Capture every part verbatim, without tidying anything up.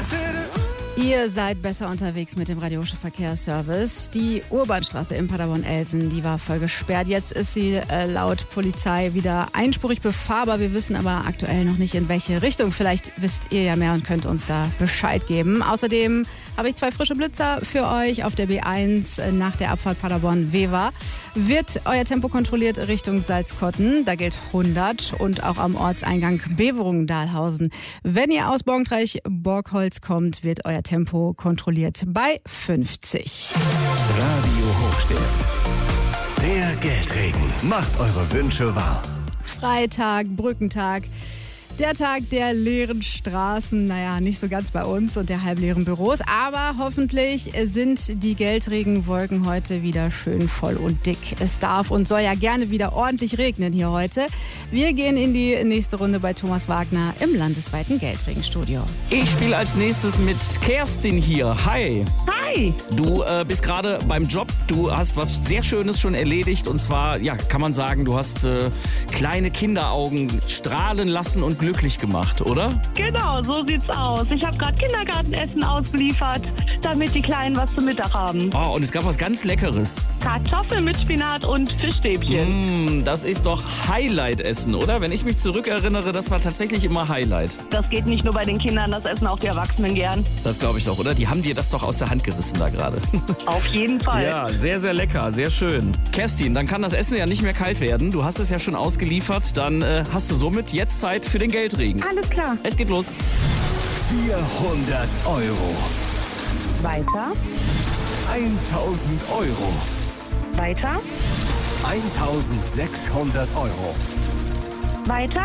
Ihr seid besser unterwegs mit dem Radio Hochstift Verkehrsservice. Die Urbanstraße in Paderborn-Elsen, die war voll gesperrt. Jetzt ist sie äh, laut Polizei wieder einspurig befahrbar. Wir wissen aber aktuell noch nicht, in welche Richtung. Vielleicht wisst ihr ja mehr und könnt uns da Bescheid geben. Außerdem habe ich zwei frische Blitzer für euch auf der B eins nach der Abfahrt Paderborn-Wever. Wird euer Tempo kontrolliert Richtung Salzkotten, da gilt hundert, und auch am Ortseingang Beverungen-Dahlhausen. Wenn ihr aus Borgreich-Borgholz kommt, wird euer Tempo kontrolliert bei fünfzig. Radio Hochstift. Der Geldregen macht eure Wünsche wahr. Freitag, Brückentag. Der Tag der leeren Straßen, naja, nicht so ganz bei uns und der halbleeren Büros, aber hoffentlich sind die Geldregenwolken heute wieder schön voll und dick. Es darf und soll ja gerne wieder ordentlich regnen hier heute. Wir gehen in die nächste Runde bei Thomas Wagner im landesweiten Geldregenstudio. Ich spiele als nächstes mit Kerstin hier. Hi. Hi. Du äh, bist gerade beim Job. Du hast was sehr Schönes schon erledigt. Und zwar, ja, kann man sagen, du hast äh, kleine Kinderaugen strahlen lassen und glücklich gemacht, oder? Genau, so sieht's aus. Ich habe gerade Kindergartenessen ausgeliefert, damit die Kleinen was zum Mittag haben. Oh, und es gab was ganz Leckeres. Kartoffeln mit Spinat und Fischstäbchen. Mm, das ist doch Highlight-Essen, oder? Wenn ich mich zurückerinnere, das war tatsächlich immer Highlight. Das geht nicht nur bei den Kindern, das essen auch die Erwachsenen gern. Das glaube ich doch, oder? Die haben dir das doch aus der Hand gerissen da gerade. Auf jeden Fall. Ja, sehr, sehr lecker, sehr schön. Kerstin, dann kann das Essen ja nicht mehr kalt werden. Du hast es ja schon ausgeliefert. Dann äh, hast du somit jetzt Zeit für den Geldregen. Alles klar. Es geht los. vierhundert Euro. Weiter. tausend Euro. Weiter. eintausendsechshundert Euro. Weiter.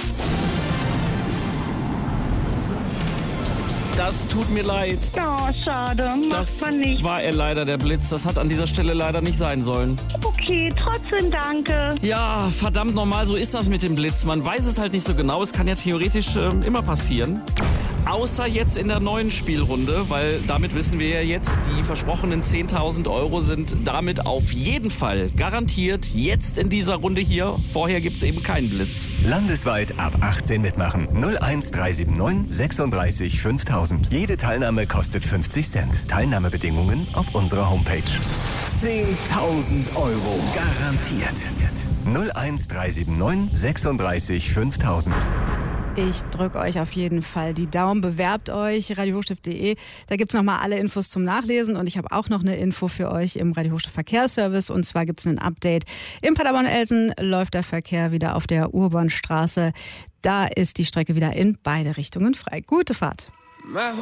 Das tut mir leid. Oh, schade. Macht Das man nicht. war er leider, der Blitz. Das hat an dieser Stelle leider nicht sein sollen. Okay, trotzdem danke. Ja, verdammt normal, so ist das mit dem Blitz. Man weiß es halt nicht so genau. Es kann ja theoretisch äh, immer passieren. Außer jetzt in der neuen Spielrunde, weil damit wissen wir ja jetzt, die versprochenen zehntausend Euro sind damit auf jeden Fall garantiert jetzt in dieser Runde hier. Vorher gibt es eben keinen Blitz. Landesweit ab achtzehn mitmachen. null eins drei sieben neun sechsunddreißig fünftausend. Jede Teilnahme kostet fünfzig Cent. Teilnahmebedingungen auf unserer Homepage. zehntausend Euro garantiert. null eins drei sieben neun sechsunddreißig fünftausend. Ich drücke euch auf jeden Fall die Daumen, bewerbt euch, radio hochstift punkt de. Da gibt es nochmal alle Infos zum Nachlesen und ich habe auch noch eine Info für euch im Radio Hochstift Verkehrsservice, und zwar gibt es ein Update. In Paderborn-Elsen läuft der Verkehr wieder auf der Urbanstraße. Da ist die Strecke wieder in beide Richtungen frei. Gute Fahrt.